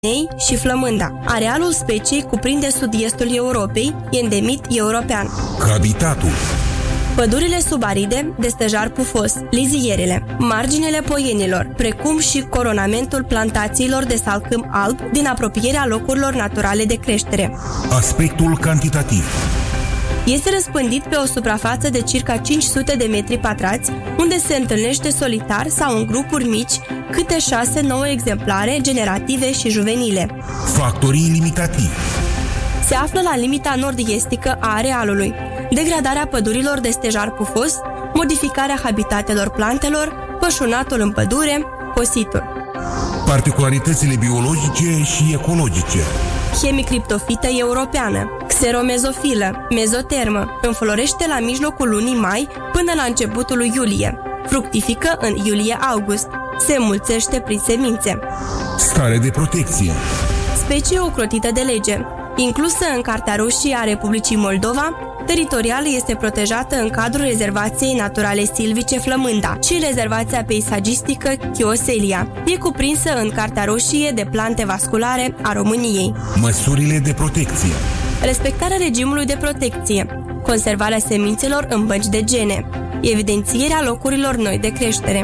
și flămânda. Arealul speciei cuprinde sud-estul Europei, endemit european. Habitatul. Pădurile subaride de stejar pufos, lizierele, marginile poienilor, precum și coronamentul plantațiilor de salcâm alb din apropierea locurilor naturale de creștere. Aspectul cantitativ. Este răspândit pe o suprafață de circa 500 de metri pătrați, unde se întâlnește solitar sau în grupuri mici, câte 6-9 exemplare generative și juvenile. Factorii limitativi. Se află la limita nord-estică a arealului, degradarea pădurilor de stejar pufos, modificarea habitatelor plantelor, pășunatul în pădure, cositul. Particularitățile biologice și ecologice. Hemicriptofită europeană, xeromezofilă, mezotermă, înflorește la mijlocul lunii mai până la începutul lui iulie. Fructifică în iulie-august. Se înmulțește prin semințe. Stare de protecție. Specie ocrotită de lege. Inclusă în Cartea Roșie a Republicii Moldova, teritorial este protejată în cadrul Rezervației Naturale Silvice Flămânda și Rezervația Peisagistică Chioselia. E cuprinsă în Cartea Roșie de Plante Vasculare a României. Măsurile de protecție. Respectarea regimului de protecție, conservarea semințelor în bănci de gene, evidențierea locurilor noi de creștere.